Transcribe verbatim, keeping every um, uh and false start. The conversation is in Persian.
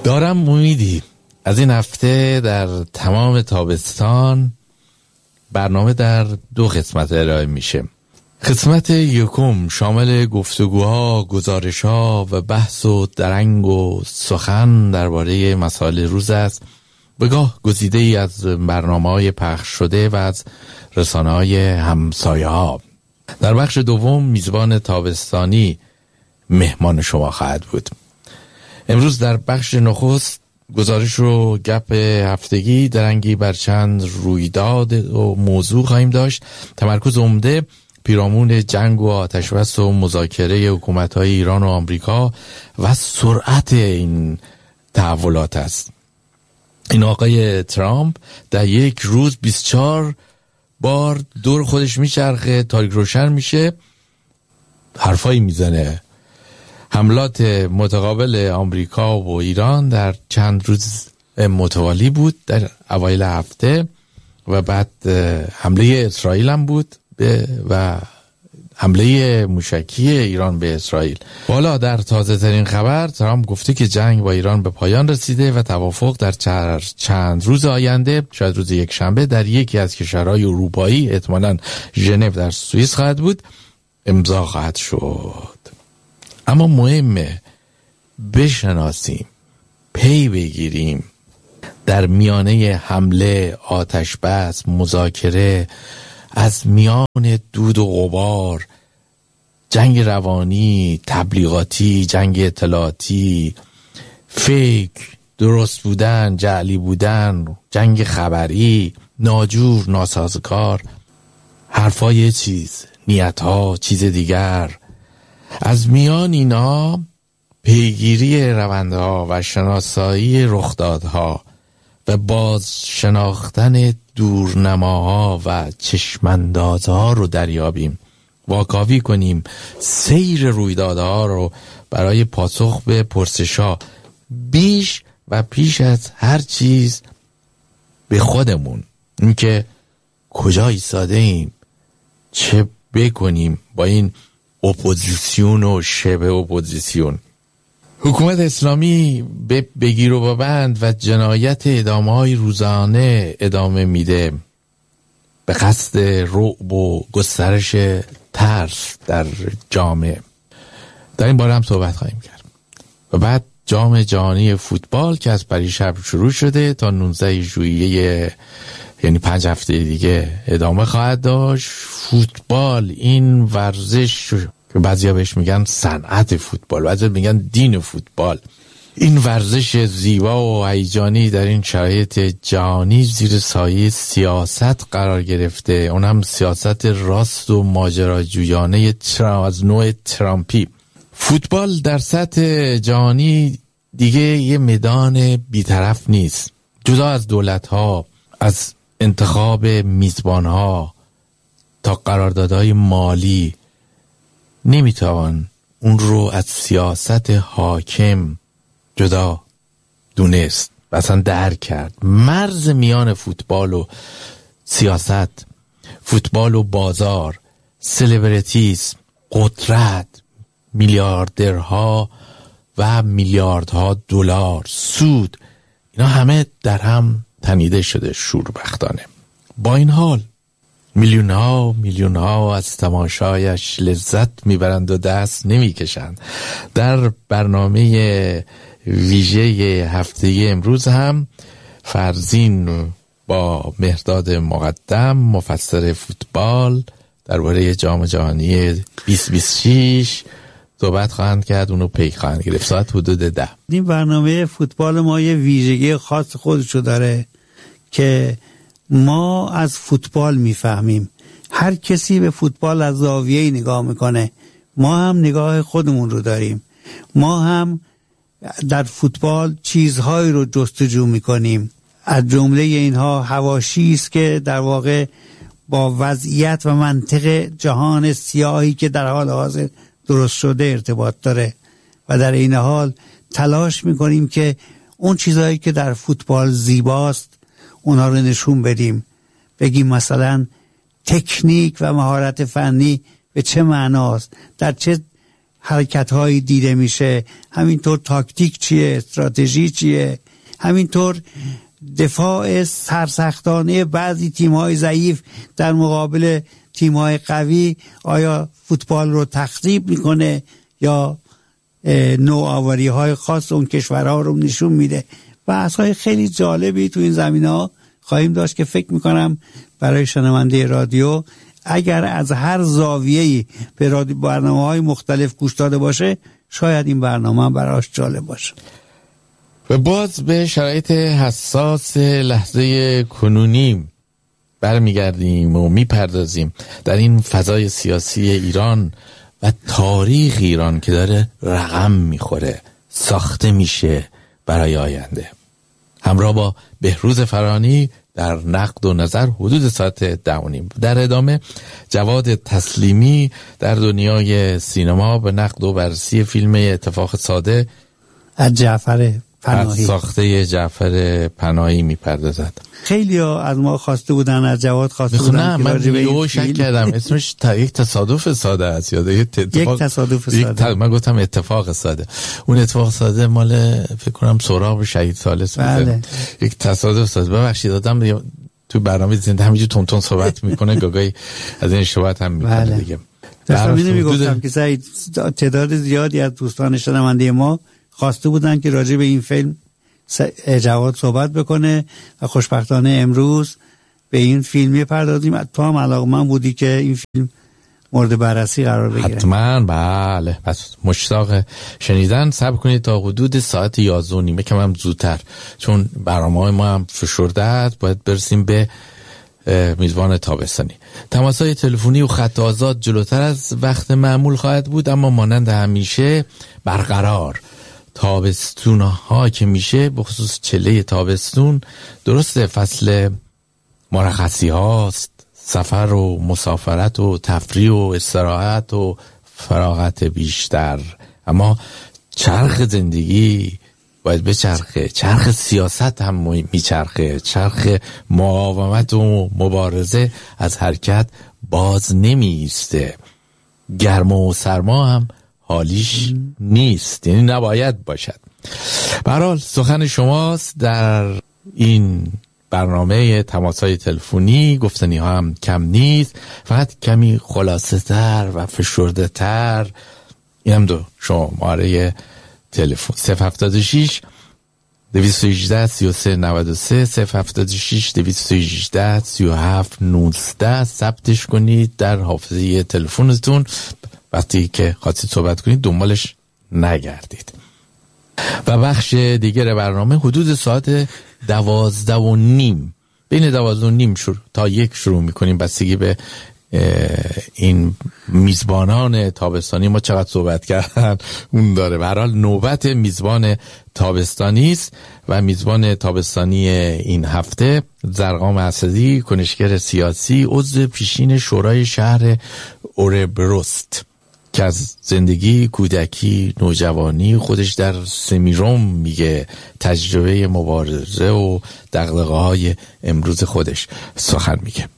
دارم امیدی از این هفته در تمام تابستان برنامه در دو قسمت ارائه میشه. قسمت یکم شامل گفتگوها، گزارشها و بحث و درنگ و سخن درباره مسائل روز است، بگاه گزیده ای از برنامه‌های پخش شده و از رسانه‌های همسایه ها. در بخش دوم میزبان تابستانی مهمان شما خواهد بود. امروز در بخش نخست گزارش و گپ هفتگی درنگی بر چند رویداد و موضوع خواهیم داشت. تمرکز عمده پیرامون جنگ و آتشبس و مذاکره حکومت‌های ایران و آمریکا و سرعت این تحولات است. این آقای ترامپ در یک روز بیست و چهار بار دور خودش میچرخه، تاریک روشن میشه، حرفایی میزنه. حملات متقابل آمریکا و ایران در چند روز متوالی بود در اوایل هفته و بعد حمله اسرائیل هم بود و حمله موشکی ایران به اسرائیل. حالا در تازه ترین خبر ترامپ گفته که جنگ با ایران به پایان رسیده و توافق در چند روز آینده، شاید روز یک شنبه، در یکی از کشورهای اروپایی، احتمالاً ژنو در سوئیس خواهد بود، امضا خواهد شد. اما مهمه بشناسیم، پی بگیریم در میانه حمله، آتش بس، مذاکره، از میان دود و غبار، جنگ روانی، تبلیغاتی، جنگ اطلاعاتی، فیک، درست بودن، جعلی بودن، جنگ خبری، ناجور، ناسازگار، حرفای یه چیز، نیتها چیز دیگر. از میان اینا پیگیری روندها و شناسایی رخدادها و باز شناختن دورنماها و چشماندازها رو دریابیم، واکاوی کنیم سیر رویدادها رو برای پاسخ به پرسش‌ها بیش و پیش از هر چیز به خودمون، اینکه کجا ایستاده ایم، چه بکنیم با این اپوزیسیون و شبه اپوزیسیون. حکومت اسلامی به بگیر و ببند و جنایت ادامه‌های روزانه ادامه میده به قصد رعب و گسترش ترس در جامعه. در این باره هم صحبت خواهیم کرد. و بعد جام جهانی فوتبال که از پریشب شروع شده تا نوزده ژوئیه، یعنی پنج هفته دیگه ادامه خواهد داشت. فوتبال، این ورزش که بعضیا بهش میگن صنعت فوتبال، بعضیا میگن دین فوتبال، این ورزش زیبا و هیجانی در این شرایط جهانی زیر سایه سیاست قرار گرفته، اونم سیاست راست و ماجراجویانه از نوع ترامپی. فوتبال در سطح جهانی دیگه یه میدان بیطرف نیست. جدا از دولت‌ها، از انتخاب میزبان‌ها تا قراردادهای مالی، نمیتوان اون رو از سیاست حاکم جدا دونست و اصلا درک کرد. مرز میان فوتبال و سیاست، فوتبال و بازار، سلبریتیسم، قدرت، میلیاردرها و میلیاردها دلار، سود، اینا همه در هم تنیده شده شوربختانه. با این حال میلیون ها میلیون ها از تماشایش لذت میبرند و دست نمیکشند. در برنامه ویژه هفته امروز هم فرزین با مهرداد مقدم، مفسر فوتبال، درباره جام جهانی بیست بیست و شش صحبت خواهند کرد، اونو پیک خواهند گرفت. ساعت حدود ده. این برنامه فوتبال ما یه ویژگی خاص خودشو داره که ما از فوتبال میفهمیم. هر کسی به فوتبال از زاویه‌ای نگاه میکنه، ما هم نگاه خودمون رو داریم. ما هم در فوتبال چیزهایی رو جستجو میکنیم. از جمله اینها حواشی است که در واقع با وضعیت و منطق جهان سیاهی که در حال حاضر درست شده ارتباط داره و در این حال تلاش میکنیم که اون چیزهایی که در فوتبال زیباست اونها رو نشون بدیم. بگیم مثلا تکنیک و مهارت فنی به چه معناست، در چه حرکت هایی دیده میشه، همینطور تاکتیک چیه، استراتژی چیه، همینطور دفاع سرسختانه بعضی تیم های ضعیف در مقابل تیم های قوی آیا فوتبال رو تخریب میکنه یا نوآوری های خاص اون کشورها رو نشون میده. بحث های خیلی جالبی تو این زمینه ها خواهیم داشت که فکر میکنم برای شنونده رادیو اگر از هر زاویه‌ای به رادیو برنامه‌های مختلف گوش داده باشه شاید این برنامه براش جالب باشه. و باز به شرایط حساس لحظه کنونی برمیگردیم و میپردازیم در این فضای سیاسی ایران و تاریخ ایران که داره رقم میخوره، ساخته میشه برای آینده. همراه با بهروز فرانی در نقد و نظر حدود ساعت ده و نیم. در ادامه جواد تسلیمی در دنیای سینما به نقد و بررسی فیلم اتفاق ساده از جعفر پناهی، از ساخته جعفر پناهی میپردازد. خیلی ها از ما خواسته بودن، از جواد خواسته بودن. نه من یهو شک کردم اسمش تا یک تصادف ساده است یا یک اتفاق یک تصادف ساده. ت... من گفتم اتفاق ساده. اون اتفاق ساده مال فکر کنم سراغ شهید ثالث بوده. یک تصادف ساده. ببخشید دادم تو برنامه زنده همینجوری تون تون صحبت میکنه گاگای از این اشتباهات هم میکنه. بله. دیگه داشتم اینو میگفتم که سعید تعداد زیادی از دوستان شنونده ما خواسته بودن که راجع به این فیلم جواد صحبت بکنه و خوشبختانه امروز به این فیلم میپردازیم. تو هم علاقه‌مند بودی که این فیلم مورد بررسی قرار بگیره. حتما بله. پس مشتاق شنیدن. صبر کنید تا حدود ساعت یازده و نیم، کم هم زودتر، چون برنامه‌های ما هم فشرده است، باید برسیم به میزبان تابستانی. تماس‌های تلفنی و خط آزاد جلوتر از وقت معمول خواهد بود، اما مانند همیشه برقرار. تابستون ها که میشه، به خصوص چله تابستون، درسته فصل مرخصی هاست، سفر و مسافرت و تفریح و استراحت و فراغت بیشتر، اما چرخ زندگی باید به چرخه، چرخ سیاست هم میچرخه، چرخ مقاومت و مبارزه از حرکت باز نمیسته. گرما و سرما هم حالیش نیست، یعنی نباید باشد. به هر حال سخن شماست در این برنامه تماس‌های تلفنی. گفتنی ها هم کم نیست، فقط کمی خلاصه تر و فشرده تر. این هم دو شماره تلفن: صفر هفتاد و شش دویست و هجده سی و سه نود و سه، صفر هفتاد و شش دویست و هجده سی و هفت نوزده. ثبتش کنید در حافظه تلفنتون، وقتی که خواستید صحبت کنید دنبالش نگردید. و بخش دیگر برنامه حدود ساعت دوازده و نیم، بین دوازده و نیم شروع تا یک شروع میکنیم، بستگی به این میزبانان تابستانی ما چقدر صحبت کردن اون داره. به هر حال نوبت میزبان تابستانی است و میزبان تابستانی این هفته زرقام اسدی، کنشگر سیاسی، عضو پیشین شورای شهر اوربروست، که از زندگی کودکی نوجوانی خودش در سمیروم میگه، تجربه مبارزه و دغدغه‌های امروز خودش سخن میگه.